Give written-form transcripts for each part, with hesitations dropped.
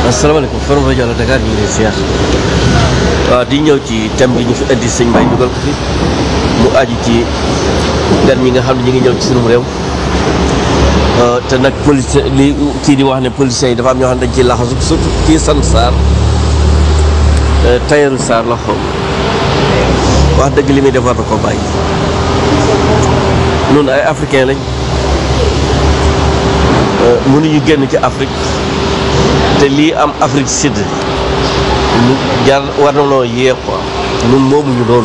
asalaamaaleykum Forum rajo Allo Dakar ñu ngi lay siyaar waaw di ñëw ci thème bi ñu fi indi sëñ Mbaye dugal ko fi mu aju ci gan ñi nga xam ne ñu ngi ñëw ci sunum réew te nag police li kii di wax ne policiers yi dafa am ñoo xam ne dañ ciy laxasu surtout kii san Sarr Tayeru Sarr la xaw wax dëgg li muy def war na ko bàyyi noonu ay africain lañ mënuñu génn ci Afrique te lii am Afrique Sud lu jar war na noo yee quoi ñun moomuñu loolu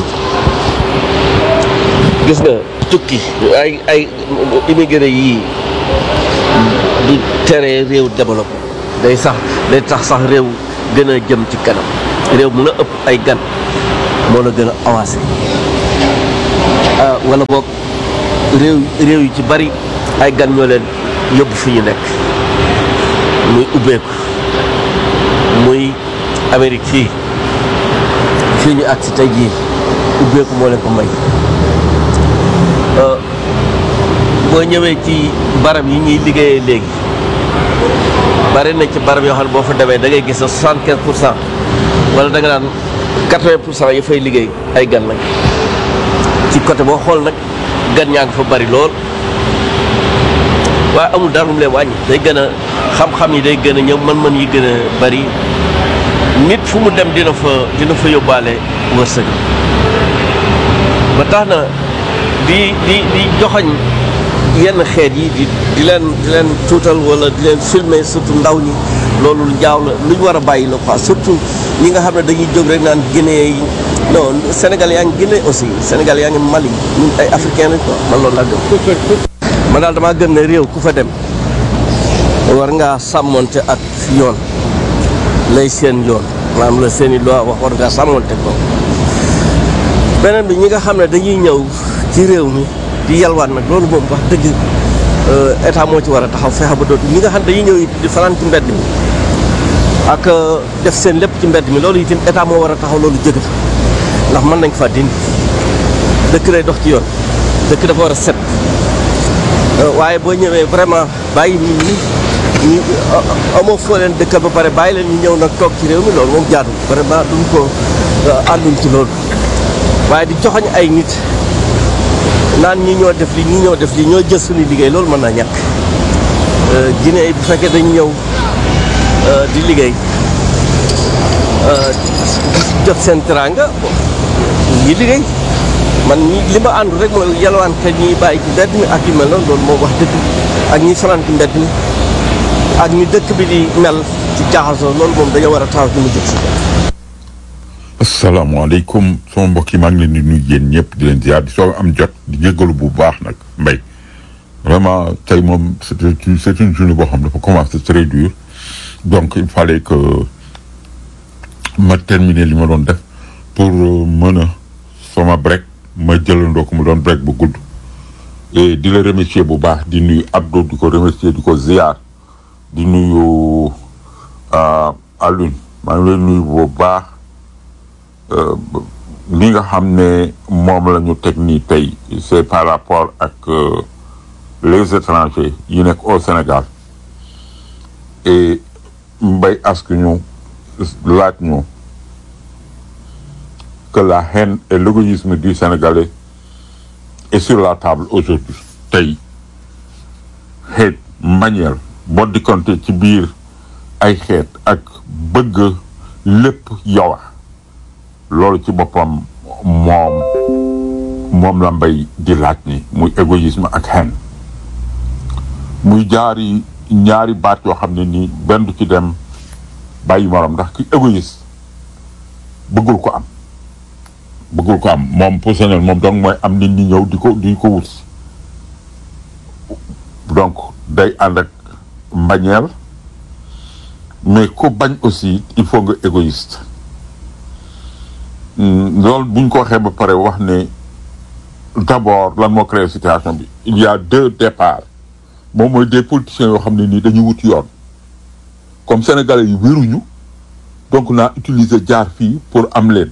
gis nga tukki ay immigré yii du tere réew développé day tax sax réew gën a jëm ci kanam réew mu la ëpp ay gan moo la gën a avancé wala boog réew yu ci bari ay gan ñoo leen yóbbu fi ñu nekk muy ubbeeku muy Amérique fii ñu agsi tey jii ubbeeku moo leen ko may boo ñëwee ci barab yi ñuy liggéeyee léegi bari na ci barab yoo xam ne boo fa demee da ngay gis ne 75% wala da nga naan 80% yi fay liggéey ay gan lañ ci côté boo xool nag gan ñaa ngi fa bari lool waaye amul dara mu leen wàññi day gën a xam-xam yi day gën a ñëw mën-mën yi gën a bari nit fu mu dem dina fa yóbbaale wërsëg ba tax na di joxoñ yenn xeet yi di leen tuutal wala di leen filmer surtout ndaw ñi loolu lu jaaw la lu ñu war a bàyyi la quoi surtout ñi nga xam ne dañuy jóg rek naan Guinée yi non Sénégal yaa ngi Guinée aussi Sénégal yaa ngi Mali ñun ay africain lañ quoi man loolu laa gëm man daal damaa gëm ne réew ku fa dem war ngaa sàmmonte ak yoon lay seen yoon maanaam la seen i loi wax war ngaa sàmmonte ko beneen bi ñi nga xam ne dañuy ñëw ci réew mi di yalwaan nag loolu moom wax dëgg état moo ci war a taxaw fexe ba dootu ñi nga xam ne dañuy ñëw di fanaan ci mbedd mi ak def seen lépp ci mbedd mi loolu itam état moo war a taxaw loolu jëgg ndax mën nañ ko fa dindi dëkk day dox ci yoon dëkk dafa war a set waaye boo ñëwee vraiment bàyyi nit ñi amoo foo leen dëkkal ba pare bàyyi leen ñu ñëw nag toog ci réew mi loolu moom jaadu vraiment duñ ko ànduñ ci loolu waaye di joxoñ ay nit naan ñi ñoo def li ñi ñoo def li ñoo jël suñu liggéey loolu mën naa ñàkk Guinée bu fekkee dañu ñëw di liggéey jot seen teranga ñi liggéey man li ma àndu rek mooy yalwaan ka ñiy bàyyi ci mbedd mi ak yu mel noonu loolu moo wax dëgg ak ñi fanaan ci mbedd mi ak ñi dëkk bi di mel ci jaxasoo loolu moom dañoo war a taxaw ci mu jël si asalaamaaleykum sama mbokk yi maa ngi leen di nuyu yéen ñëpp di leen ziar di soo am jot di jéggalu bu baax nag Mbaye vraiment tey moom c'est une journée boo xam dafa commencé très dur donc il fallait que ma terminer li ma doon def pour mën a sama break ma jëlandoo ko mu doon break bu gudd et di la remercier bu baax di nuyu Abdou di ko remercier di ko ziar di nuyu Alioune maa ngi lay nuyu bu baax li nga xam ne moom la ñu teg nii tey c'est par rapport ak les étrangers yi nekk au Sénégal et Mbaye ask ñu laaj ñu que la haine et l'égoïsme du Sénégalais est sur la table aujourd'hui tey xeet manière boo dikkante ci biir ay xeet ak bëgg lépp yowa loolu ci boppam moom la Mbaye di laaj ni muy égoïsme ak haine muy ñaari baat yoo xam ne nii benn du ci dem bàyyi morom ndax ki égoïste bëggul ko am moom personnel moom donc mooy am nit ñi ñëw di ko wut donc day ànd ak mbañeel mais ku bañ aussi il faut nga égoïste loolu buñ ko waxee ba pare wax ne d'abord lan moo créé situation bi il y a 2 départs moom mooy des politiciens yoo xam ne nii dañuy wut yoon comme sénégalais yi wéruñu donc naa utiliser jaar fii pour am leen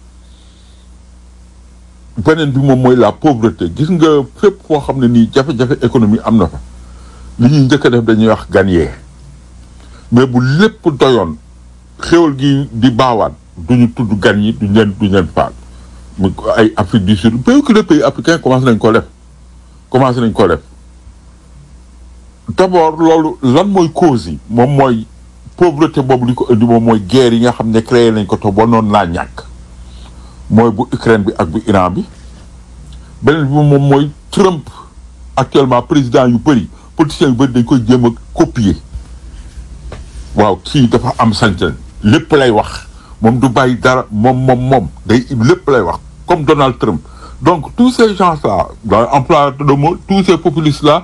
beneen bi moom mooy la pauvreté gis nga fépp foo xam ne nii jafe-jafe économie am na fa li ñuy njëkk a def dañuy wax gagner mais bu lépp doyoon xéwal gi di baawaan duñu tudd gan yi duñ leen faal mu ay Afrique du Sud beaucoup de pays africains commencé nañ ko def d'abord loolu lan mooy cause yi moom mooy pauvreté boobu li ko indi moom mooy guerre yi nga xam ne créé nañ ko te ba noonu laa ñàkk mooy bu Ukraine bi ak bu Iran bi beneen bi moom mooy Trump actuellement président yu bëri politiciens yu bëri dañ koy jéem a copier waaw kii dafa am sañ-sañ lépp lay wax moom du bàyyi dara moom day lépp lay wax comme Donald Trump. Donc tous ces gens-là dans l'emploi de mots, tous ces populistes-là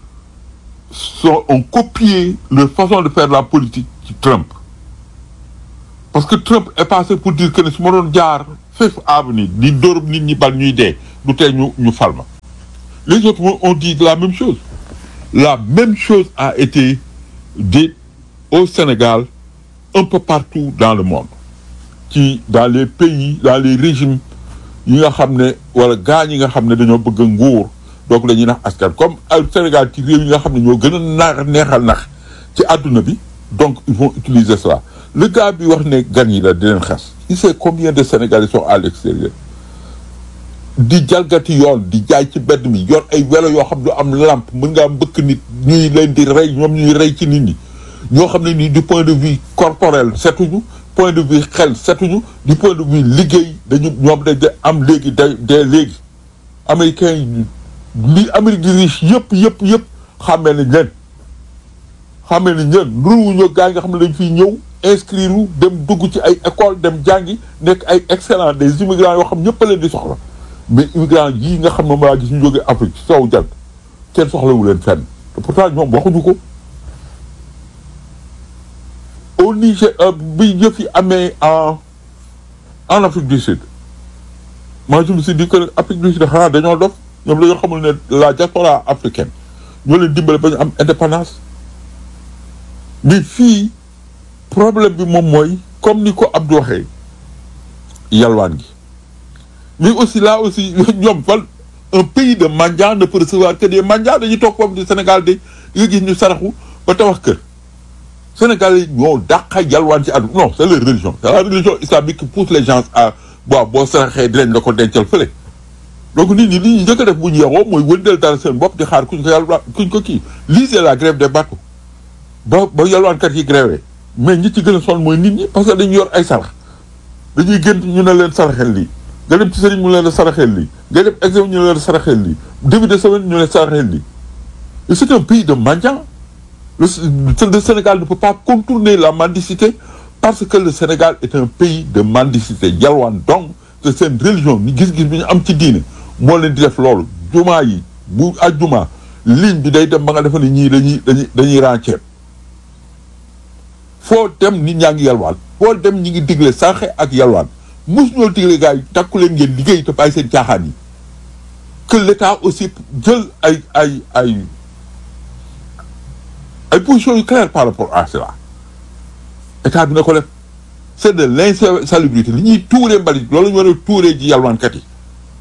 ont copié leur façon de faire la politique ci Trump. Parce que Trump est passé pour dire que ne su ma doon jaar Fifth Avenue di dóor nit ñi bal ñuy dee du tee ñu fal ma. Les autres ont dit la même chose. La même chose a été dite au Sénégal, un peu partout dans le monde. Dans les pays, dans les régimes yi nga xam ne wala gaa ñi nga xam ne dañoo bëgg nguur donc la ñuy nax askan comme au Sénégal ci réew yi nga xam ne ñoo gën a neexal nax ci àdduna bi donc ils vont utiliser cela. Le gars bi wax ne gan yi la di leen xas il sait combien de Sénégalais sont à l'extérieur di jalgati yoon di jaay ci bedd mi yor ay welo yoo xam du am lampe mën ngaa mbëkk nit ñuy leen di rey ñoom ñuy rey ci nit ñi ñoo xam ne nii du point de vue corporel setuñu point de vue xel setuñu du point de vue liggéey dañu ñoom dañ am léegi day léegi américains yi li Amérique di riche yëpp xàmmee nañ leen nuru ñoo gaa yi nga xam ne dañ fiy ñëw inscrire dem dugg ci ay école dem jàngi nekk ay excellents des immigrants yoo xam ñëpp a leen di soxla mais immigrants yii nga xam ne maa gis ñu jógee Afrique sowu jant kenn soxlawu leen fenn te pourtant ñoom waxuñu ko. Au Niger bi yëf yi amee en Afrique du Sud moi je me suis dit que Afrique du Sud xanaa dañoo dof ñoom dañoo xamul ne la diaspora africaine ñoo leen dimbale ba ñu am indépendance mais fii problème bi moom mooy comme ni ko Abdou waxee yalwaan gi mais aussi là aussi ñoom fan un pays de mendiants ne peut recevoir que des mendiants dañuy toog foofu di Sénégal de nga gis ñu saraxu ba tabax kër Sénégal yi ñoo dàqa yalwaan ci àdduna non c'est la religion islamique qui pousse les gens à boo saraxee dinañ la ko dencal fële donc nit ñi li ñu njëkk a def bu ñu yeewoo mooy wëndeel dara seen bopp di xaar kuñ ko kii lisez la grève des bateaux ba yalwaankat yi grévé mais ñi ci gën a sonn mooy nit ñi parce que dañu yor ay sarax dañuy gën ñu ne leen saraxel lii nga dem ci sëriñ mu leen saraxel lii nga dem examen ñu ne leen saraxel lii début de semaine ñu ne saraxel lii et c'est un pays de mendiants. Le Sénégal ne peut pas contourner la mendicité parce que le Sénégal est un pays de mendicité yalwaan donc te seen religion ni gis-gis bi ñu am ci diine moo leen di def loolu jumaa yi bu ajjuma ligne bi day dem ba nga defe ne ñii dañuy rànceeb foo dem nit ñaa ngi yalwaan foo dem ñi ngi digle sànqe ak yalwaan mus ñoo digle gars yi takku leen ngeen liggéey te bàyyi seen caaxaan yi que l'État aussi jël ay positions yu claires par rapport à cela état bi na ko def c'est de l'insalubrité li ñuy tuuree mbalit loolu ñu war a tuuree ji yalwaankat yi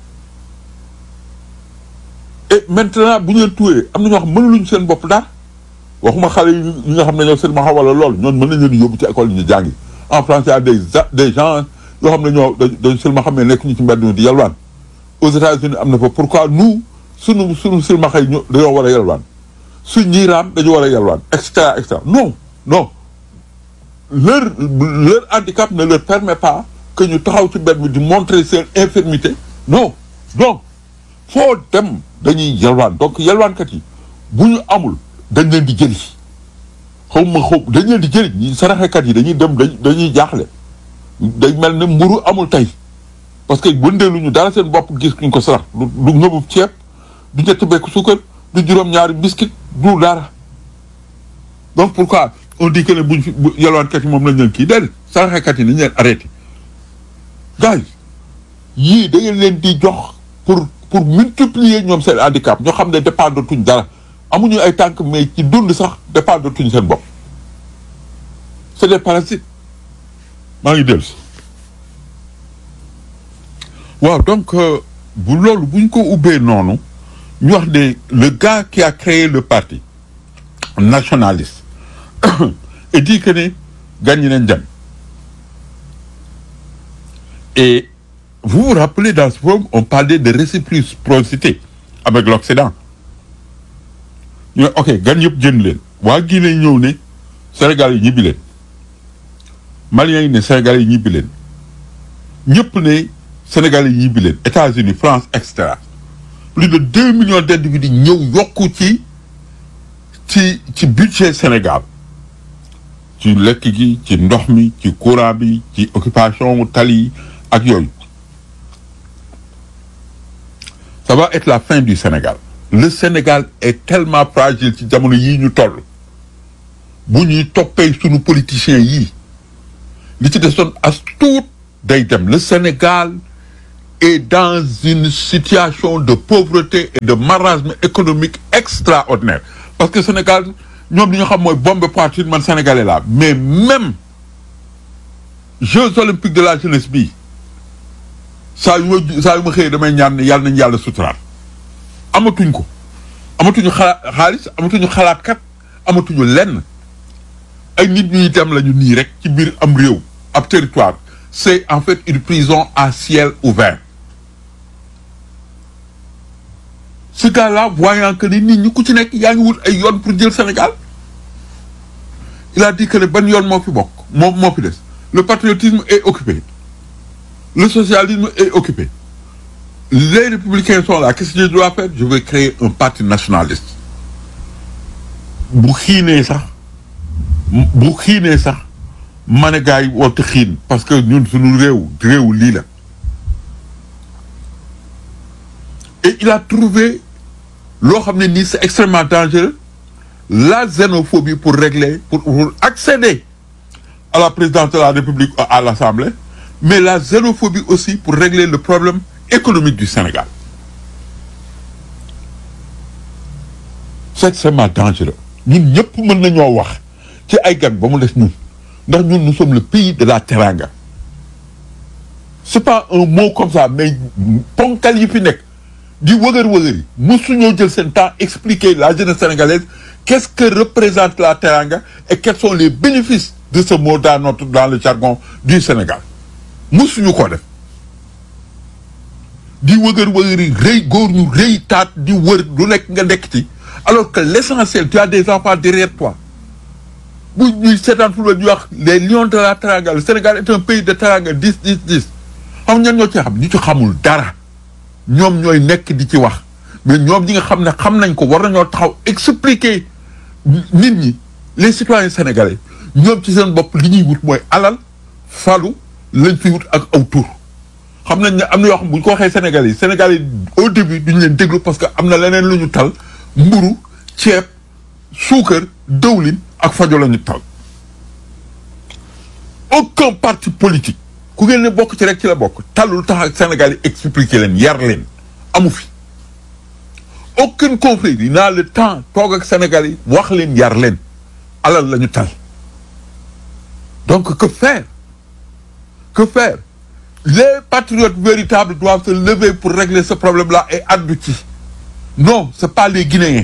et maintenant bu ñu leen tuuree am na ñoo xam mënuluñ seen bopp daal waxuma xale yi nga xam ne ñoo seen ma wala loolu ñoon mën nañ leen yóbbu ci école yi ñu jàngi en France y a des gens yoo xam ne ñoo dañ seulement xam ne nekk ñu ci mbedd mi di yalwaan aux États-Unis am na fa pourquoi nous sunu silmaxa yi dañoo war a yalwaan su ñii raam dañu war a yalwaan et cetera non leur handicap ne leur permet pas que ñu taxaw ci mbedd mi di montrer seen infirmité non donc foo dem dañuy yalwaan donc yalwaankat yi bu ñu amul dañ leen di jëli dañ leen di jëli ñi saraxekat yi dañuy dem dañuy jaaxle day mel ne mburu amul tey parce que wëndeelu ñu dara seen bopp gis kuñ ko sarax du ngëbu ceeb du ñetti bekk suukar du juróom-ñaari biscuit du dara donc pourquoi on dit que ne buñ fi yalwaankat yi moom lañ leen kii déedéet saraxekat yi nañ leen arrêté gars yi yii da ngeen leen di jox pour multiplier ñoom seen handicap ñoo xam ne dépendre tuñ dara amuñu ay tànk mais ci dund sax dépendre tuñ seen bopp c'est des parasites maa ngi dellu si waaw donc bu loolu buñ ko ubbee noonu ñu wax ne le gars qui a créé le parti nationaliste et dit que ne gagné nañ dem. Et vous vous rappelez, dans ce forum, on parlait de réciprocité avec l'Occident. Ok, gagne yëpp jënd leen waa Guinée ñëw ne Sénégal yi ñibbi leen Maliens yi ne Sénégal yi ñibbi leen ñëpp ne Sénégal yi ñibbi leen États-Unis, France, etc. Plus de 2 millions d'individus ñëw yokku ci budget Sénégal ci lekk gi ci ndox mi ci courant bi ci occupation tali ak yooyu. Ça va être la fin du Sénégal. Le Sénégal est tellement fragile ci jamono yii ñu toll bu ñuy toppee sunu politiciens yii li ci desoon as tuut day dem. Le Sénégal est dans une situation de pauvreté et de marasme économique extraordinaire parce que Sénégal ñoom li ñu xam mooy bombe poitrine man sénégalais la mais même Jeux olympiques de la jeunesse bi saa yu ma xëyee damay ñaan ne yàlla nañu yàlla suturaal amatuñ ko amatuñu xaalis amatuñu xalaatkat amatuñu lenn ay nit ñuy dem lañu nii rek ci biir am réew ab territoire c'est en fait une prison à ciel ouvert. Ce gars-là voyant que ni nit ñi ku ci nekk yaa ngi wut ay yoon pour jël Sénégal il a dit que ne ban yoon moo fi bokk moo fi des le patriotisme est occupé le socialisme est occupé. Les républicains sont là. Qu'est-ce que je dois faire? Je vais créer un parti nationaliste. bu xiinee sax ma ne gars yi woote xiin parce que ñun suñu réew lii la. Et il a trouvé loo xam ne nii c'est extrêmement dangereux la xénophobie pour régler pour accéder à la présidence de la République à l'Assemblée, mais la xénophobie aussi pour régler le problème économique du Sénégal. C'est extrêmement dangereux. Ñun ñëpp mën nañoo wax ci ay gan ba mu des ñun ndax ñun nous sommes le pays de la teranga. C'est pas un mot comme ça mais ponkal yi fi nekk di wëgër yi mësuñoo jël seen temps expliquer la jeunesse sénégalaise qu'est-ce que représente la teranga et quels sont les bénéfices de ce mot dans le jargon du Sénégal. mësuñu ko def di wëgër yi rëy góor ñu rëy taat di wër lu nekk nga nekk ci alors que l'essentiel tu as des enfants derrière toi bu ñuy seetaan fu ñu wax les lions de la teranga. Le Sénégal est un pays de teranga 10 xam ñan ñoo ci xam ñu ci xamul dara ñoom ñooy nekk di ci wax mais ñoom ñi nga xam ne xam nañ ko war nañoo taxaw expliquer nit ñi les citoyens sénégalais ñoom ci seen bopp li ñuy wut mooy alal falu lañ fi wut ak aw tur xam nañ ne am na yoo xam bu ñu ko waxee sénégalais yi au début duñu leen déglu parce que am na leneen lu ñu tal mburu ceeb suukar dëwlin ak fajo la ñu tal. Aucun parti politique ku ngeen ne bokk ci rek ci la bokk talul tax ak Sénégal yi expliquer leen yar leen amu fi. Aucune confrérie n'a le temps toog ak Sénégal yi wax leen yar leen alal la ñu tal. Donc que faire? Les patriotes véritables doivent se lever pour régler ce problème-là et addu ci. Non, c'est pas les Guinéens.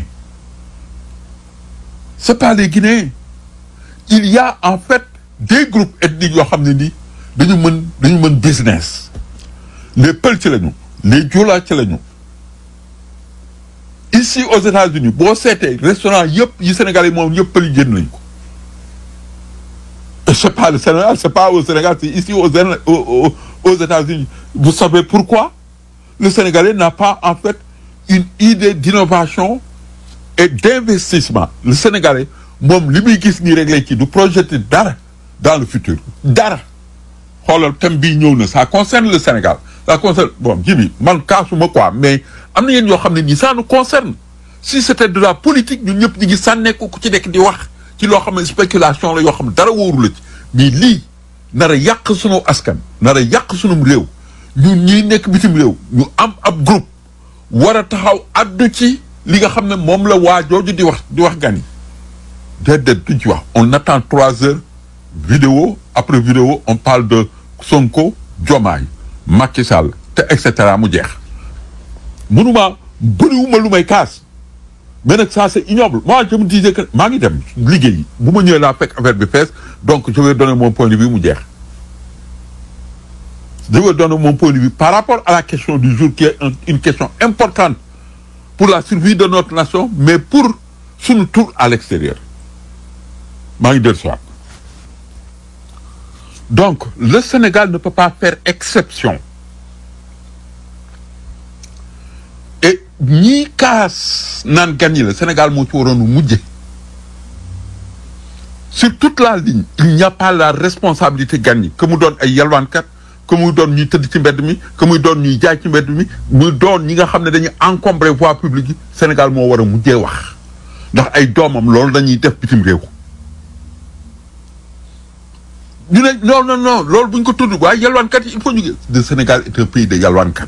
Il y a en fait des groupes ethniques yoo xam ne nii dañu mën business. Les Peuls ci lañu, les Joola ci lañu. Ici aux États-Unis boo seetee restaurant yëpp yi Sénégal yi moom yëpp Pël yi jënd nañu ko. C'est pas le Sénégal, c'est pas au Sénégal, c'est ici aux États-Unis. Vous savez pourquoi? Le Sénégalais n'a pas en fait une idée d'innovation et d'investissement. Le Sénégalais moom li muy gis nii réglé ci du projeter dara dans le futur dara. Xoolal thème bii ñëw na ça concerne le Sénégal ça concerne bon jibi man kaasuma quoi mais am na yéen yoo xam ne nii ça nous concerne. Si c'était de la politique ñun ñëpp ñu ngi sànneeku ku ci nekk di wax ci loo xam ne spéculation la yoo xam ne dara wóoru la ci mais lii nar a yàq sunu askan nar a yàq sunum réew ñun ñii nekk bitim réew ñu am ab groupe war a taxaw addu ci li nga xam ne moom la waa jooju di wax gan yi déedéet duñ ci wax on attend 3 heures vidéo après vidéo on parle de Sonko Diomaye Macky Sall te et cetera mu jeex mënuma bëriwuma lu may kaas mais nag ça c'est ignoble. Moi je me disais que maa ngi dem liggéey bu ma ñëwee laa fekk affaire bi fees donc je vais donner mon point de vue mu jeex. Je vais donner mon point de vue par rapport à la question du jour qui est une question importante pour la survie de notre nation, mais pour son tour à l'extérieur. maa ngi dellu si waat. Donc le Sénégal ne peut pas faire exception. Et ñii kaas naan gan yi la Sénégal moo ci waroon mujje. Sur toute la ligne il n'y a pas la responsabilité gan yi que mu doon ay yalwaankat que muy doon ñuy tëdd ci mbedd mi que muy doon ñuy jaay ci mbedd mi muy doon ñi nga xam ne dañuy encombrer voie publique yi Sénégal moo war a mujjee wax ndax ay doomam loolu dañuy def bitim réew. ñu ne non loolu bu ñu ko tudd waaye yalwaankat yi il faut ñu le Sénégal est un pays de yalwaankat.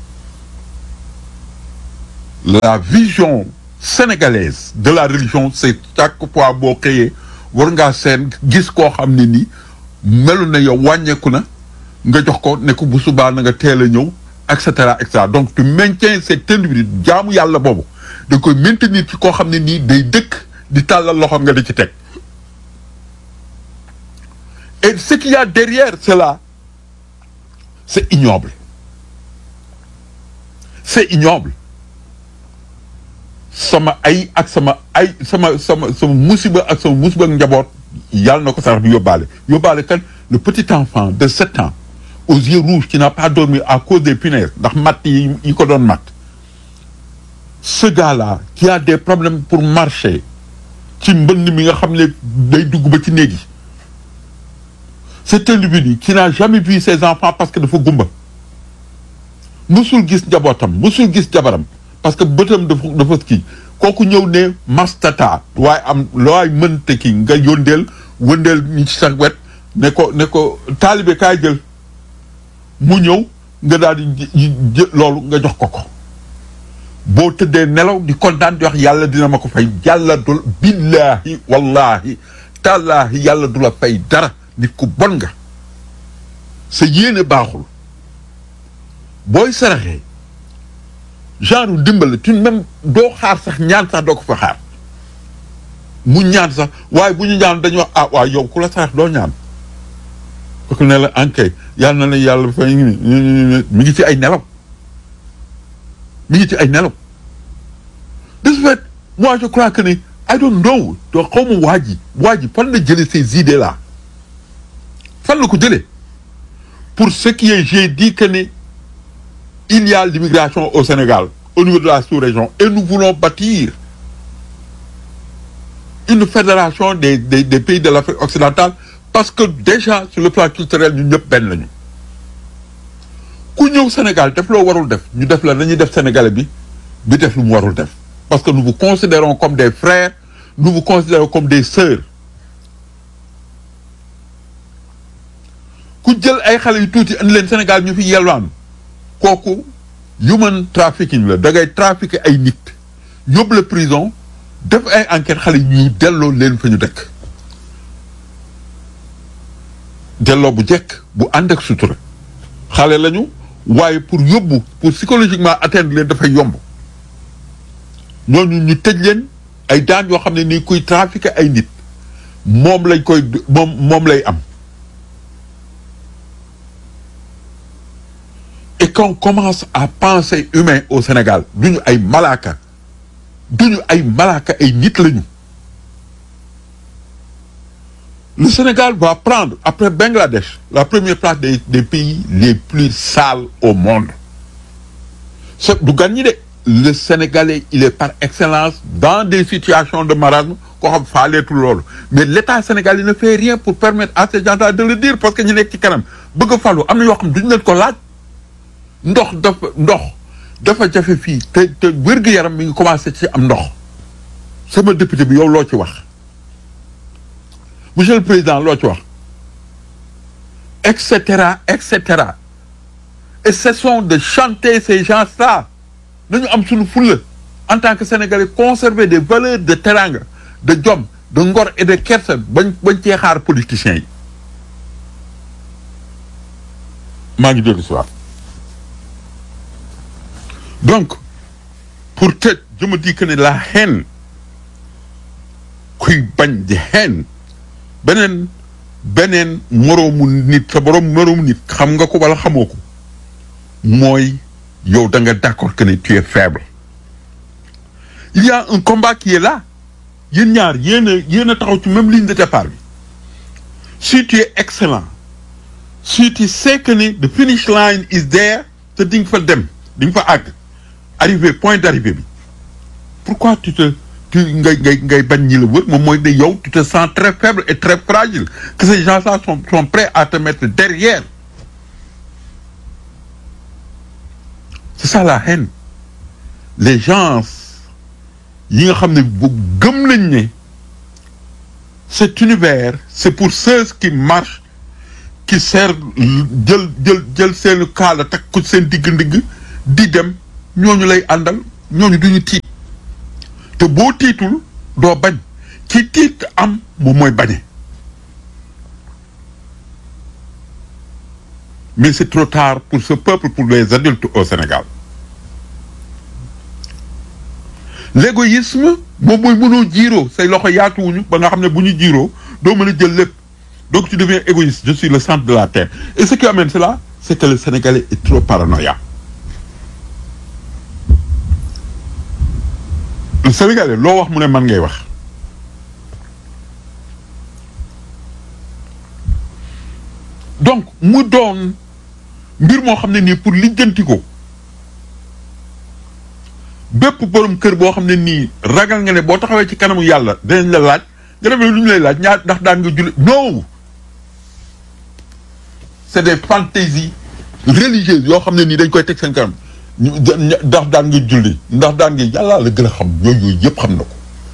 La vision sénégalaise de la religion c'est chaque fois boo xëyee war ngaa seen gis koo xam ne ni melu na yow wàññeeku na nga jox ko ne ko bu subaa na nga teel a ñëw et cetera et cetera donc tu maintiens cet individu jaamu yàlla boobu da koy maintenir ci koo xam ne nii day dëkk di tàllal loxoom nga di ci teg. Et ce qu'il y a derrière cela c'est ignoble. C'est ignoble. sama musiba ak sama musiba ak njaboot yàlla na ko sax bi yóbbaale kan le petit enfant de 7 ans aux yeux rouges qui n'a pas dormi à cause des punaises ndax matt yi ko doon matt. Ce gars-là qui a des problèmes pour marcher ci mbënd mi nga xam ne day dugg ba ci néeg yi. C'est un individu qui n'a jamais vu ses enfants parce que dafa gumba musul gis njabootam musul gis jabaram parce que bëtam dafa kii kooku ñëw ne mastata waaye am looy mënte kii nga yóndeel wëndeel ñi ci sa wet ne ko taalibe kaay jël mu ñëw nga daal di loolu nga jox ko boo tëddee nelaw di kontaan di wax yàlla dina ma ko fay yàlla du billaahi wallahi tallaahi yàlla du la fay dara nit ku bon nga sa yéene baaxul booy saraxee genre dimbal tu même doo xaar sax ñaan sax doo ko fa xaar mu ñaan sax waaye bu ñu ñaan dañu wax waaw yow ku la sarax doo ñaan fekk ne la ankay yàlla na la yàlla fay mi ngi ci ay nelaw de ce fait moi je crois que ni I don't know doo xaw ma waa ji fan la jëlee ces idées là fan la ko jëlee pour ce qui est j'ai dit que ni il y a l'immigration au Sénégal au niveau de la sous-région et nous voulons bâtir une fédération des pays de l'Afrique occidentale parce que déjà sur le plan culturel ñu ñëpp benn lañu ku ñëw Sénégal def loo warul def ñu def la dañuy def Sénégalais bi def lu mu warul def parce que nous vous considérons comme des frères nous vous considérons comme des sœurs ku jël ay xale yu tuuti andi leen Sénégal ñu fi yelwaan kooku human trafficking la da ngay trafiquer ay nit yóbbu la prison def ay enquête xale ñu delloo leen fa ñu dëkk delloo bu jekk bu ànd ak sutura xale lañu waaye pour psychologiquement atteindre leen dafay yomb ñooñu ñu tëj leen ay daan yoo xam ne nii kuy trafiquer ay nit moom lay am. Et qu'on commence à penser humain au Sénégal duñu ay malaaka ay nit lañu. Le Sénégal va prendre après Bangladesh la première place des pays les plus sales au monde. C'est du gagner de le Sénégalais il est par excellence dans des situations de marasme koo xam faaleetul loolu mais l'État sénégalais ne fait rien pour permettre à ces gens-là de le dire parce que ñu nekk ci kanam bëgg a falu am na yoo xam duñu leen ko laaj. ndox dafa jafe fii te wér-gu-yaram mi ngi commencé ci am ndox sama député bi yow loo ci wax monsieur le président loo ci wax et cetera et cessons de chanter ces gens-là nañu am suñu fulla en tant que sénégalais conserver des valeurs de teranga de jom de ngor et de kersa bañ cee xaar politiciens yi maa ngi dellu si waat donc pour te je me dis que la haine kuy bañ di haine beneen moroomu nit sa borom moroomu nit xam nga ko wala xamoo ko mooy yow da nga d'accord que tu es faible. Il y a un combat qui est là yéen ñaar yéen a taxaw ci même ligne de départ bi si tu es excellent si tu sais que the finish line is there te di nga fa dem di nga fa àgg arrivé point d'arrivée bi pourquoi ngay bañ ñi la wër moom mooy ne yow tu te sens très faible et très fragile que ces gens-là sont prêts à te mettre derrière. C'est ça la haine. Les gens yi nga xam ne gëm nañ ne cet univers c'est pour ceux qui marchent qui servent jël seen kaala teg ko seen digg di dem ñooñu lay àndal ñooñu duñu tiit te boo tiitul doo bañ ci tiit am moom mooy bañe mais c'est trop tard pour ce peuple pour les adultes au Sénégal. L'égoïsme moom mooy mënoo jiiroo say loxo yaatuwuñu ba nga xam ne bu ñu jiiroo doo mën a jël lépp donc tu deviens égoïste. Je suis le centre de la terre et ce qui amène cela c'est que le Sénégalais est trop paranoïaque. Le Sénégalais loo wax mu ne man ngay wax donc mu doon mbir moo xam ne nii pour lijjanti ko bépp borom kër boo xam ne nii ragal nga ne boo taxawee ci kanamu yàlla dinañ la laaj nga demee lu ñu lay laaj ñaar ndax daan nga julli non c'est des fantaisies religieuses yoo xam ne nii dañ koy teg seen kanam ndax daan nga julli ndax daan nga yàlla la gën a xam yooyu yëpp xam na ko.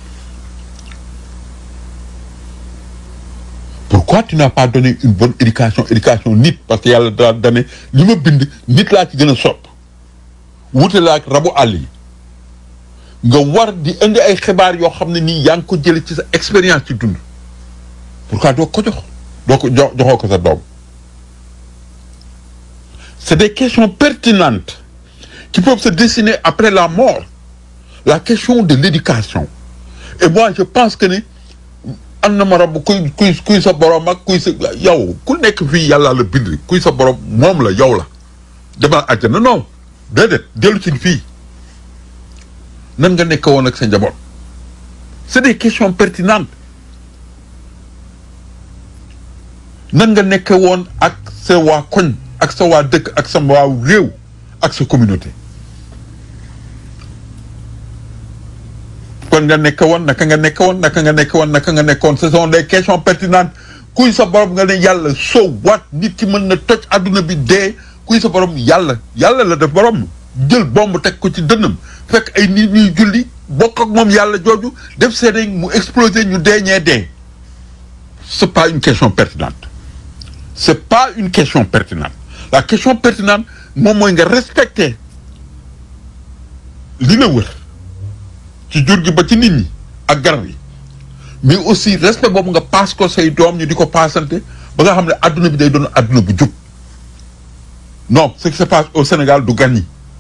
Pourquoi tu n'as pas donné une bonne éducation nit parce que yàlla daa dane li ma bind nit laa ci gën a sopp wute laa ak rabu àll yi nga war di indi ay xibaar yoo xam ne nii yaa ngi ko jële ci sa expérience ci dund pourquoi doo ko jox doo ko joxoo ko sa doom. C'est des questions pertinentes qui peuvent se dessiner après la mort. La question de l'éducation. Et moi je pense que ne am na ma rab kuy sa borom ak kuy sa yow ku nekk fii yàlla la bind kuy sa borom moom la yow la demal àjjana non déedéet dellu si fii nan nga nekk woon ak sa njaboot. C'est des questions pertinentes. nan nga nekk woon ak sa waa koñ ak sa waa dëkk ak sa waa réew ak sa communauté kon nga nekk woon naka nga nekk woon naka nga nekk woon naka nga nekkoon ce sont des questions pertinentes kuy sa borom nga ne yàlla so wat nit ki mën na toj adduna bi dee kuy sa borom yàlla la def borom jël bomb teg ko ci dënnam fekk ay nit ñuy julli bokk ak moom yàlla jooju def seede mu exploser ñu dee ñee dee. C'est pas une question pertinente. C'est pas une question pertinente. La question pertinente moom mooy nga respecter li la wër ci jur gi ba ci nit ñi ak garab yi mais aussi respect boobu nga paas ko say doom ñu di ko paasante ba nga xam ne adduna bi day doon adduna bu jub. Non, ce qui se passe au Sénégal du gan yi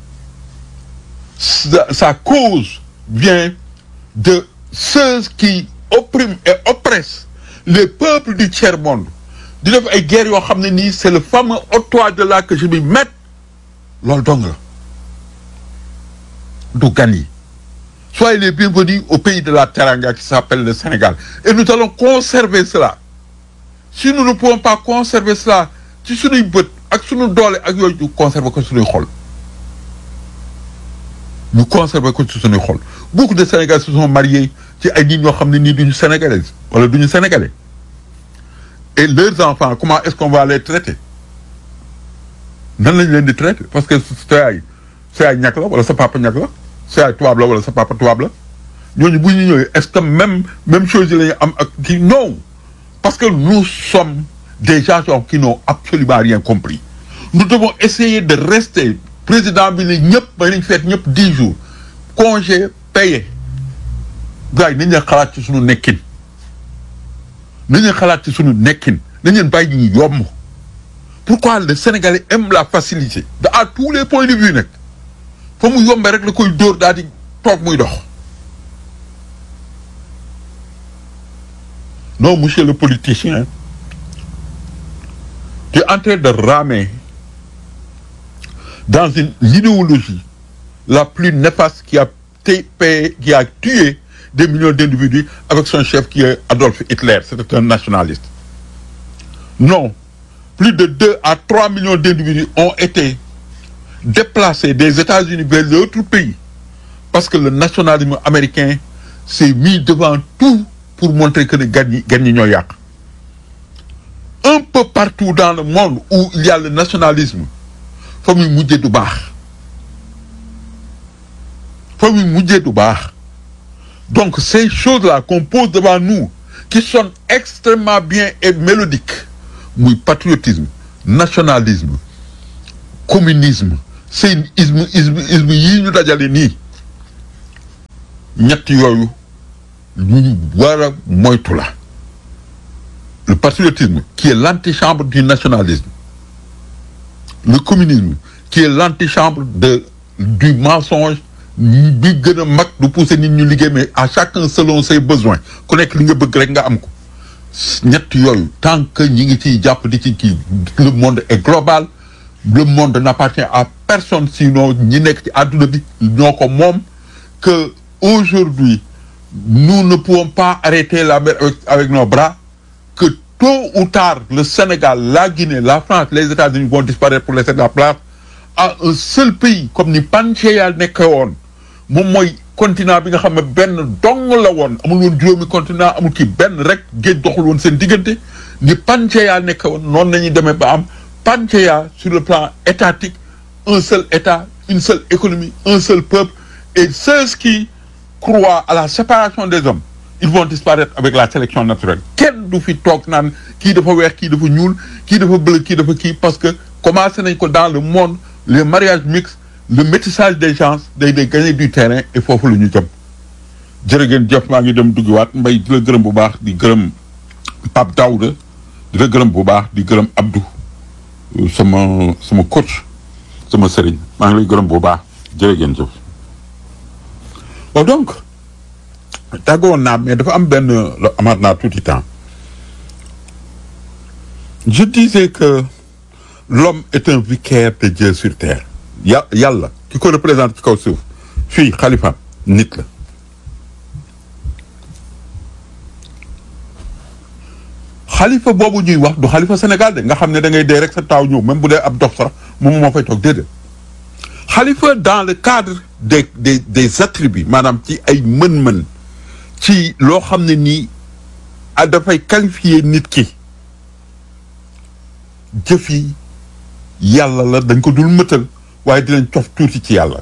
sa cause vient de ceux qui oppriment et oppressent les peuples du tiers-monde. di def ay guerres yoo xam ne nii c'est le fameux octroi de là que je m'y mette loolu dong la du gan yi. Soyez les bienvenus au pays de la Teranga qui s'appelle le Sénégal et nous allons conserver cela. Si nous ne pouvons pas conserver cela ci sunuy bët ak sunu doole ak yooyu ñu conserver ko sunuy xol ñu conserver ko ci sunuy xol. Beaucoup de Sénégalais se sont mariés ci ay nit ñoo xam ne nii duñu sénégalais wala duñu sénégalais et leurs enfants comment est-ce qu'on va les traiter nan lañ leen di traiter parce que sa yaay ñàkk la wala sa papa ñàkk la sa yaay tubaab la wala sa papa tubaab la ñooñu bu ñu ñëwee est-ce que même chose yi la ñu am ak kii non parce que nous sommes des gens qui n'ont absolument rien compris. Nous devons essayer de rester président bi ne ñëpp ba nañ feet ñëpp 10 jours congé payé gars yi nañ leen xalaat ci suñu nekkin nañ leen xalaat ci suñu nekkin nañ leen bàyyi ñu yomb. Pourquoi le Sénégalais aime la facilité à tous les points de vue nag fa mu yombee rek la koy dóor daal di toog muy dox. Non, monsieur le politicien, tu es en train de ramer dans une idéologie la plus néfaste qui a tué des millions d'individus avec son chef qui est Adolf Hitler. C'était un nationaliste. Non, plus de 2 à 3 millions d'individus ont été déplacés des États-Unis vers d'autres pays parce que le nationalisme américain s'est mis devant tout pour montrer que les gagnent ñoo yàq. Un peu partout dans le monde où il y a le nationalisme, fa muy mujjee du baax. Fa muy mujjee du baax. Donc ces choses-là qu'on pose devant nous, qui sonnent extrêmement bien et mélodiques, muy patriotisme, nationalisme, communisme, séisme yii ñu dajale nii, ñett yooyu lu ñu war a moytu la. Le patriotisme qui est l'antichambre du nationalisme, le communisme qui est l'antichambre du mensonge bi gën a mag du pousser nit ñu liggéey mais à chacun selon ses besoins ku nekk li nga bëgg rek nga am ko. ñett yooyu tant que ñi ngi ciy jàpp di ci kii, le monde est global, le monde n'appartient à personne sinon ñi nekk ci àdduna bi ñoo ko moom, que aujourd'hui nous ne pouvons pas arrêter la mer avec nos bras, que tôt ou tard le Sénégal, la Guinée, la France, les États-Unis vont disparaître pour laisser la place à un seul pays comme ni Pangaea nekk woon. Moom mooy continent bi nga xam ne benn dong la woon, amul woon juróomi continent, amul kii benn rek géej doxul woon seen diggante. Ni Pangaea nekk woon noonu la ñuy demee ba am Pangaea sur le plan étatique, un seul État, une seule économie, un seul peuple, et ceux qui croient à la séparation des hommes, ils vont disparaître avec la sélection naturelle. Kenn du fi toog naan kii dafa weex kii dafa ñuul kii dafa bleu kii dafa kii, parce que commencé nañ ko dans le monde, les mariages mixtes, le métissage des gens day gagner du terrain et foofu la ñu jëm. Jërë ngeen jëf, maa ngi dem duggiwaat Mbaye di la gërëm bu baax, di gërëm Pape Daouda, di la gërëm bu baax, di gërëm Abdou sama coach, sama sëriñ, maa ngi lay gërëm bu baax, jërë ngeen jëf. Bon donc tàggoon naa mais dafa am benn amaat naa tuuti temps. Je disais que l'homme est un vicaire de Dieu sur terre. Yàlla ki ko représente ci kaw suuf fii xalifa nit la. Xalifa boobu ñuy wax du xalifa Sénégal de nga xam ne da ngay dee rek sa taaw ñëw même bu dee ab dox sax moom moo fay toog déedéet. Xalifa dans le cadre des attributs maanaam ci ay mën-mën ci loo xam ne nii dafay qualifier nit ki jëf yi yàlla la, dañ ko dul mëtal waaye dinañ cof tuuti ci yàlla.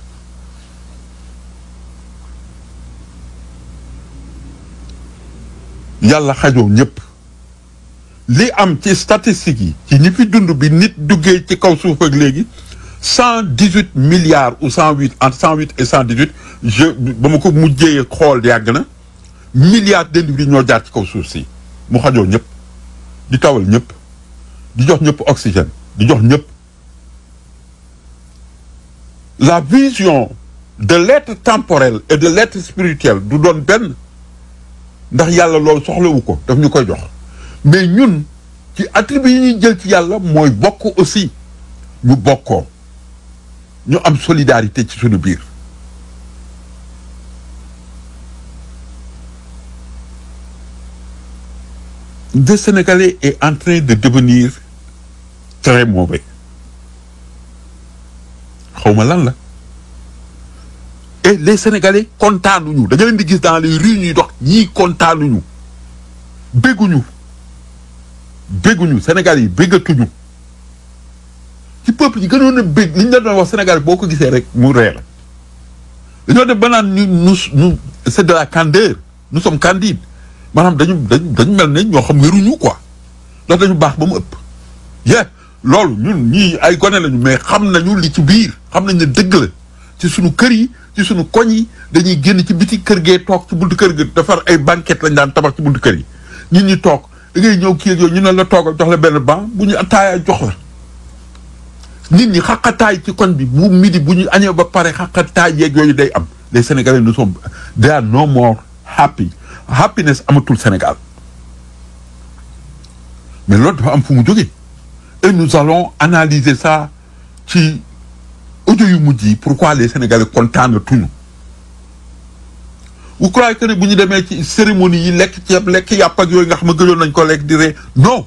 Yàlla xajoo ñëpp. Li am ci statistiques yi ci ñi fi dund bi nit duggee ci kaw suuf ak léegi 118 milliards ou 108 entre 108 et 118 ba ma ko mujjee xool yàgg na milliards d'individus ñoo jaar ci kaw suuf si mu xajoo ñëpp, di tawal ñëpp, di jox ñëpp oxygène, di jox ñëpp. La vision de l'être temporel et de l'être spirituel du doon benn ndax yàlla loolu soxlawu ko, daf ñu koy jox. Mais ñun ci attribut yi ñuy jël ci yàlla mooy bokk aussi, ñu bokkoo, ñu am solidarité ci suñu biir. Le Sénégalais est en train de devenir très mauvais. Xawma lan la. Et les Sénégalais kontaanuñu, da nga leen di gis dans les rues ñuy dox ñii kontaanuñu, bégguñu Sénégal yi béggatuñu. Ci peuple yi gënoon a bég li ñu doon wax Sénégal boo ko gisee rek mu ree la. Dañoo def ba naan nous c'est de la candeur, nous sommes candides. Maanaam dañu mel ne ñoo xam wéruñu quoi, ndax dañu baax ba mu ëpp. Loolu ñun ñii ay gone lañu mais xam nañu li ci biir, xam nañ ne dëgg la. Ci suñu kër yi, ci suñu koñ yi dañuy génn ci biti kër gee toog ci buntu kër gi defar ay banquette lañ daan tabax ci buntu kër yi. Ñun ñi toog da ngay ñëw kii ak yow ñu ne la toogal jox la benn banc bu ñu ataaya jox la. Nit ñi xaqataay ci koñ bi bu midi bu ñu añee ba pare xaqataay yeeg yooyu day am les Sénégalais ne sont they are no more happy happiness amatul Sénégal mais loolu dafa am fu mu jógee et nous allons analyser ça ci audio yu mujj yi pourquoi les Sénégalais kontaan tuñu vous croyez que ne bu ñu demee ci cérémonie yi lekk ceeb lekk yàpp ak yooyu nga xam ne gëjoon nañ ko lekk di ree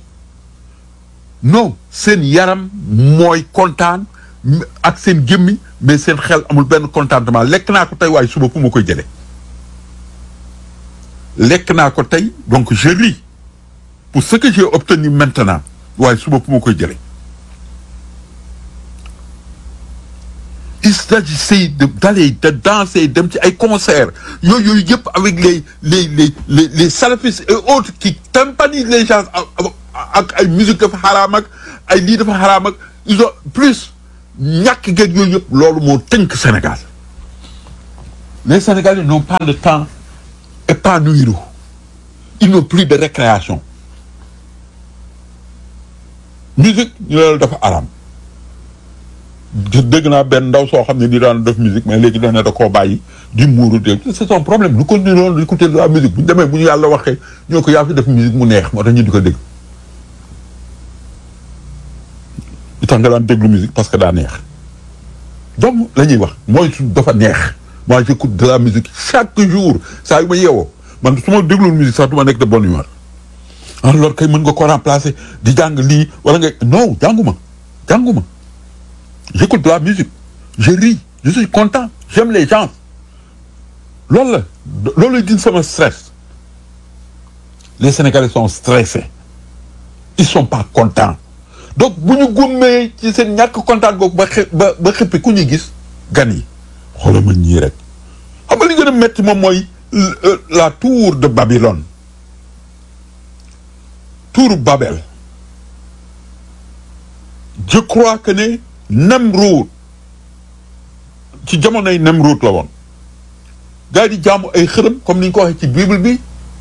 non seen yaram mooy kontaan ak seen gémmiñ mais seen xel amul benn contentement lekk naa ko tey waaye suba fu ma koy jëlee lekk naa ko tey donc je ris pour ce que j'ai obtenu maintenant waaye suba fu ma koy jëlee il s'agissait d'aller de danser dem ci ay concerts yooyu yëpp avec les salafistes et autres qui tympanisent les gens ak ay musique dafa xaraam ak ay lii dafa xaraam ak ils ont plus ñàkk geeg yooyu yëpp loolu moo tënk Sénégal les Sénégalais n'ont pas le temps épanouir ils n'ont plus de récréation musique ñu loolu dafa xaraam dégg naa benn ndaw soo xam ne di daan def musique mais léegi da koo bàyyi di muuru de c'est son problème lu ko niroon lu écouter de la musique bu ñu demee bu ñu yàlla waxee ñoo ko yaa fi def musique mu neex moo tax ñu di ko dégg li tax nga daan déglu musique parce que daa neex donc la ñuy wax mooy su dafa neex moi j'écoute de la musique chaque jour saa yu ma yeewoo man su ma déglul musique sax du ma nekk de bonne humeur alors kay mën nga ko remplacer di jàng lii wala nga non jànguma j'écoute de la musique je ris je suis content j'aime les gens loolu din sama stress les Sénégalais sont stressés ils sont pas contents donc bu ñu gummee ci seen ñàkk kontaan googu ba xëppi ku ñuy gis gan yi xoolal ma ñii rek xam nga li gën a métti moom mooy la tour de Babylone tour Babel je crois que ne Nemrod ci jamonoy Nemrod la woon gars yi di jaamu ay xërëm comme ni ñu ko waxee ci bible bi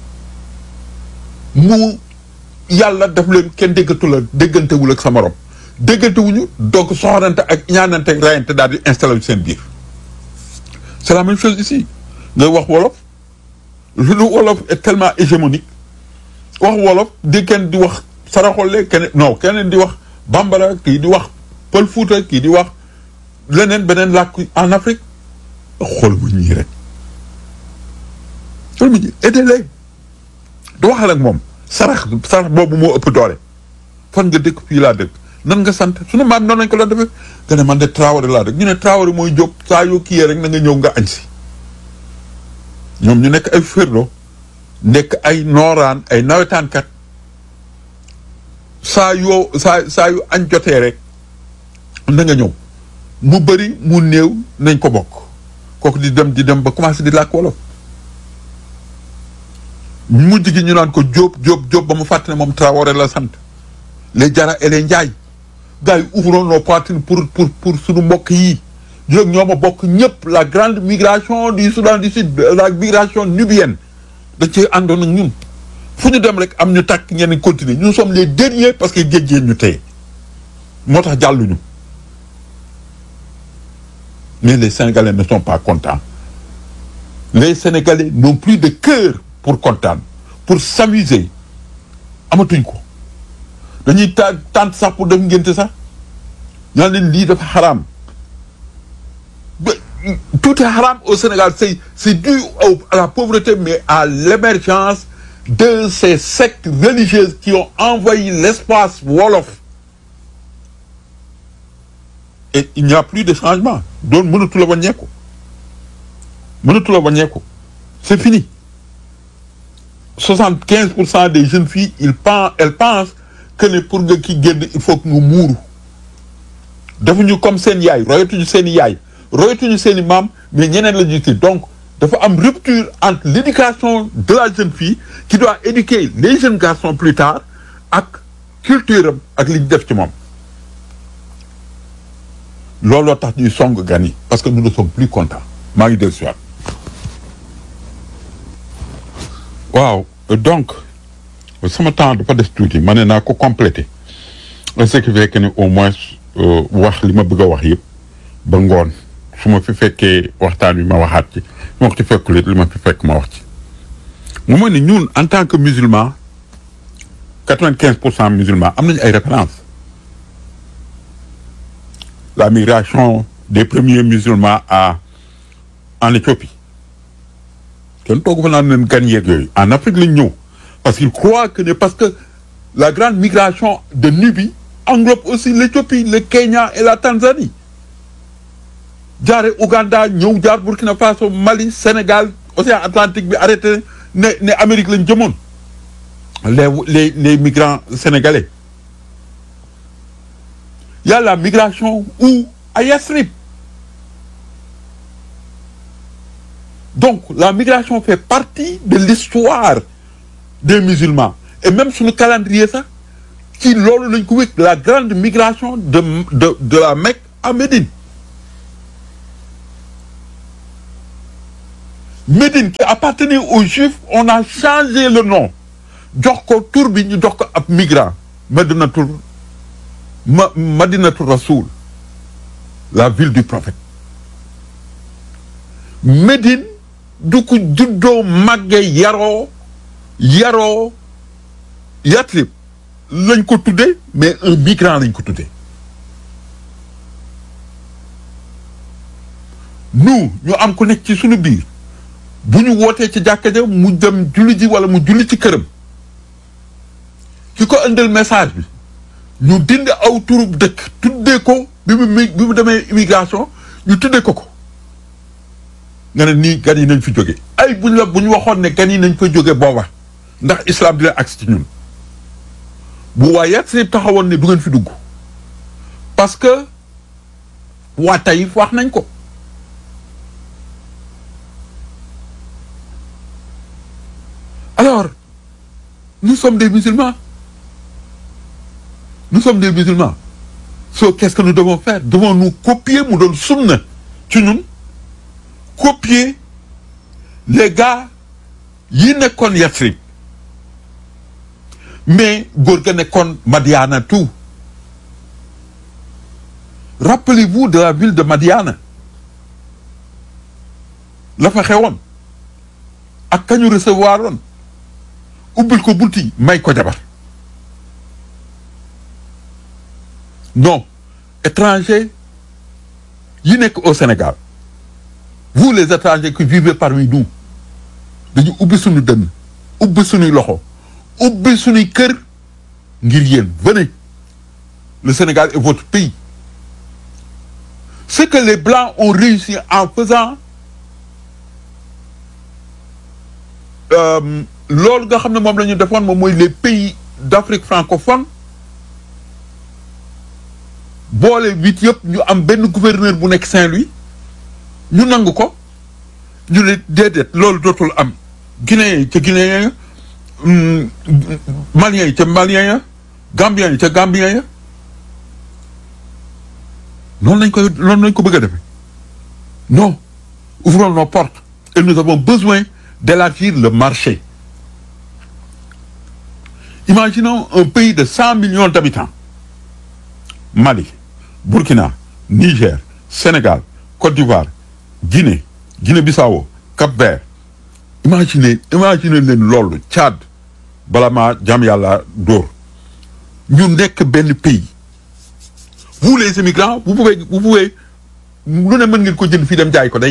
mu yàlla def leen kenn déggantewul ak sa morom déggantewuñu donc soxorante ak ñaanante ak rayante daal di installé seen biir c'est la même chose ici ngay wax wolof lu wolof est tellement hégémonique wax wolof di kenn di wax saraxole keneen di wax bambara kii di wax pël Fuuta kii di wax leneen beneen làkk en Afrique xool mu ñii rek xool mu ñii aidez-les du waxal ak moom sarax boobu moo ëpp doole fan nga dëkk fii laa dëkk nan nga sant sunu maam noonu lañ ko la defee nga ne man de Traoré laa dëkk ñu ne Traoré mooy jóg saa yoo kii rek na nga ñëw nga añ si ñoom ñu nekk ay ferlo nekk ay nooraan ay nawetaankat saa yu añ jotee rek na nga ñëw mu bëri mu néew nañ ko bokk kooku di dem ba commencé di làkk wolof mujj gi ñu naan ko Jóob ba mu fàtte ne moom Traoré la sant les Jara et les Njaay gars yi ouvrons nos poitrines pour suñu mbokk yi ñoo ma bokk ñëpp la grande migration du Soudan du Sud la migration nubienne dañ cee àndoon ak ñun fu ñu dem rek am ñu tàkk ñenn continuer nous sommes les derniers parce que géej ñu tey moo tax jàlluñu mais les Sénégalais ne sont pas contents les Sénégalais n'ont plus de cœur pour kontaan pour s'amuser amatuñ ko dañuy tànt sax pour def ngénte sax ñaan leen lii dafa xaraam tout est haram au Sénégal c'est dû à la pauvreté mais à l'émergence de ces sectes religieuses qui ont envahi l'espace wolof et il n'y a plus de changement doon mënatu la wàññeeku c'est fini 75% des jeunes filles elles pensent que ne pour nga ki génn il faut que nga muuru defuñu comme seen yaay royatuñu seen yaay royatuñu seen i maam mais ñeneen la ñu ci donc dafa am rupture entre l'éducation de la jeune fille qui doit éduquer les jeunes garçons plus tard ak culture am ak li ñu def ci moom looloo tax ñuy song gan yi parce que nous ne sommes plus contents maa ngi dellu si waat waaw donc sama temps dafa des tuuti ma ne naa ko compléter ce qui fait que ne au moins wax li ma bëgg a wax yëpp ba ngoon su ma fi fekkee waxtaan wi ma waxaat ci moo ko ci fekkul it li ma fi fekk ma wax ci mu mooy ne ñun en tant que musulman 95% musulmans am nañu ay références la migration des premiers musulmans en Éthiopie kenn toogu fa naan leen gan yeeg yooyu en Afrique lañ ñëw parce qu'ils croient que parce que la grande migration de Nubie englobe aussi l'Éthiopie, le Kenya et la Tanzanie jaare Ouganda ñëw jaar Burkina Faso Mali Sénégal Océan Atlantique bi arrêté ne Amérique lañ jëmoon les migrants sénégalais. Il y a la migration où à Yathrib. Donc la migration fait partie de l'histoire des musulmans et même sur le calendrier ça qui lors de la grande migration de la Mecque à Médine. Médine qui appartenait aux Juifs, on a changé le nom. Djoko Tourbi, ñu jox ko ab migrant Madinatul Rasoul, la ville du prophète. Médine du ko juddoo màgge yaroo Yatrib lañ ko tuddee mais un migrant lañ ko tuddee. ñu am ko nekk ci suñu biir bu ñu wootee ci jàkka ja mu dem julli ji wala mu julli ci këram ki ko indil message bi ñu dindi aw turub dëkk tuddee ko bi mu demee immigration ñu tuddee ko nga ne nii gan yi nañ fi jóge ay bu ñu waxoon ne gan yi nañ fa jóge booba ndax islam dina agsi ci ñun bu waaye si taxawoon ne du ngeen fi dugg parce que waa Taïf wax nañ ko alors nous sommes des musulmans. Nous sommes des musulmans. So, qu'est-ce que nous devons faire? Devons-nous copier, nous donner sunna, tu nous copier les gars, ils ne connaissent Yathrib. Mais, Gourga ne connaît Madiana tout. Rappelez-vous de la ville de Madiana. La fa xewon. Ak kañu recevoir won. Ubbil ko bunti may ko jabar. Non, étrangers, ils n'est qu'au Sénégal. Vous les étrangers qui vivez parmi nous, dañu ubbi suñu dënn, ubbi suñuy loxo, ubbi suñuy kër ngir yéen. Venez, le Sénégal est votre pays. Ce que les Blancs ont réussi en faisant loolu nga xam ne moom la ñu defoon moom mooy les pays d'Afrique francophone boole 8 yëpp ñu am benn gouverneur bu nekk Saint-Louis ñu nangu ko ñu ne déedéet loolu dootul am Guinéens yi ca Guinéens ya Maliens yi ca Maliens ya Gambiens yi ca Gambiens ya noonu lañ ko bëgg a defee non ouvrons nos portes et nous avons besoin d'élargir le marché. Imaginons un pays de 100 millions d'habitants. Mali, Burkina, Niger, Sénégal, Côte d'Ivoire, Guinée, Guinée-Bissau, Cap-Vert. Imaginez leen loolu Tchad, Balama, Djamyala, Dor. Nous n'est que ben pays. Vous les immigrants, vous pouvez, nous ne mën ngeen ko jënd fii dem jaay ko day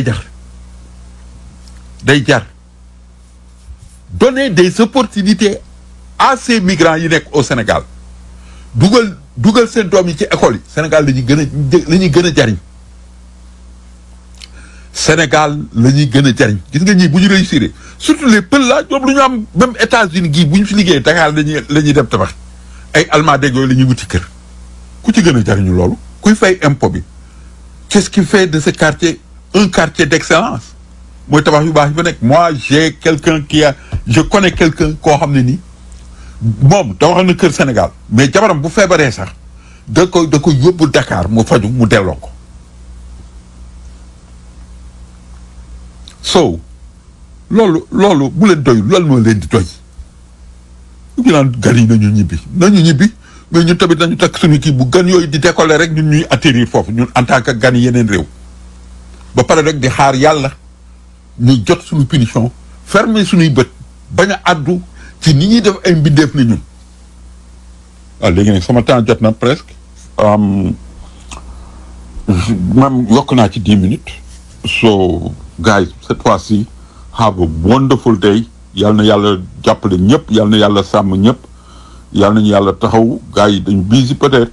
jar. Donner des opportunités à ces migrants yi nekk au Sénégal. dugal seen doom yi ci école yi Sénégal la ñuy gën a jariñ Sénégal la ñuy gën a jariñ gis nga ñii bu ñu réussir surtout les Pël là ñoom lu ñu am même États-Unis gii bu ñu fi liggéey Dakar la ñuy dem tabax ay Allemand dégg yooyu la ñuy wuti kër ku ci gën a jariñu loolu kuy fay impôt bi qu'est-ce qui fait de ce quartier un quartier d'excellence mooy tabax yu baax yi fa nekk moi je connais quelqu'un koo xam ne nii moom tabax na kër Sénégal mais jabaram bu feebaree sax da ko yóbbu Dakar mu faju mu delloo ko so loolu bu leen doy loolu moo leen di doy ñu naan gan yi nañu ñibbi mais ñun tamit nañu takk suñu kii bu gan yooyu di décoller rek ñun ñuy atterrir foofu ñun en tant que gan yeneen réew ba pare rek di xaar yàlla ñu jot suñu punition fermer suñuy bët bañ a àddu ci ni ñuy def ay mbindeef ni ñun. waaw léegi nag sama temps jot na presque même yokk naa ci 10 minutes. So guys, cette fois-ci have a wonderful day. yal na yàlla jàppale ñëpp, yal na yàlla sàmm ñëpp, yal nañu yàlla taxaw. gars yi dañ busy peut-être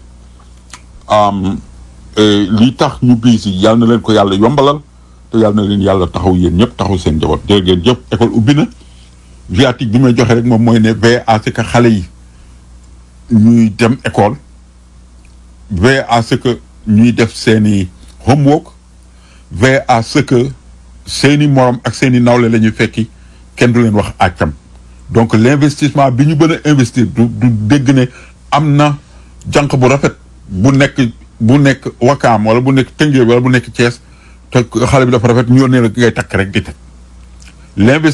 lii tax ñu busy yal na leen ko yàlla yombalal te yal na leen yàlla taxaw yéen ñëpp taxaw seen njaboot. jërë ngeen jëf. école ubbi na. viatique bi may joxe rek moom mooy ne veille à ce que xale yi ñuy dem école, veille à ce que ñuy def seeni homework, veille à ce que seeni morom ak seeni nawle la ñuy fekki kenn du leen wax àccam. donc l'investissement bi ñu gën a investir du dégg ne am na jànq bu rafet bu nekk Wakaam wala bu nekk Tëngéej wala bu nekk Thiès te xale bi dafa rafet ñu yónnee la ngay takk rek di teg.